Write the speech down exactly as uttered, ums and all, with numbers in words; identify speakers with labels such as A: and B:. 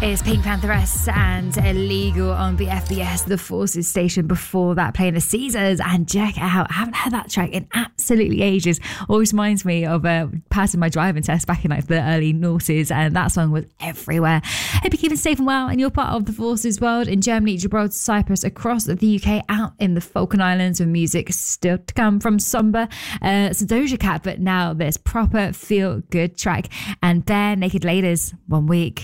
A: Is Pink Pantheress and Illegal on the F B S, the Forces station. Before that, playing the Caesars and Check It Out. I haven't heard that track in absolutely ages. Always reminds me of uh, passing my driving test back in like the early noughties, and that song was everywhere. Hope you're keeping safe and well, and you're part of the Forces world in Germany, Gibraltar, Cyprus, across the U K, out in the Falkland Islands, with music still to come from Somber, uh, some Doja Cat, but now this proper feel good track, and Bare Naked Ladies, One Week.